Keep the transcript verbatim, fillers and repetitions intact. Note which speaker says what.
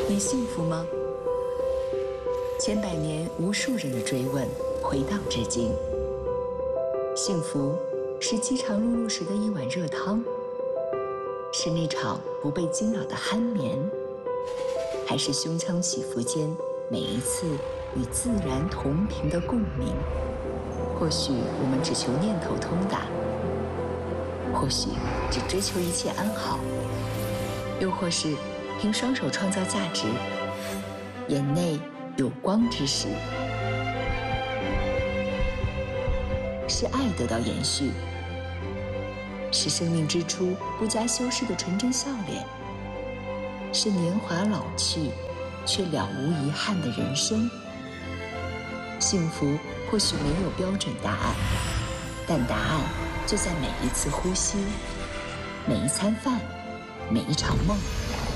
Speaker 1: 你幸福吗？千百年无数人的追问，回荡至今。幸福是饥肠辘辘时的一碗热汤，是那场不被惊扰的酣眠，还是胸腔起伏间每一次与自然同频的共鸣？或许我们只求念头通达，或许只追求一切安好，又或是凭双手创造价值，眼内有光之时，是爱得到延续，是生命之初不加修饰的纯真笑脸，是年华老去却了无遗憾的人生。幸福或许没有标准答案，但答案就在每一次呼吸，每一餐饭，每一场梦。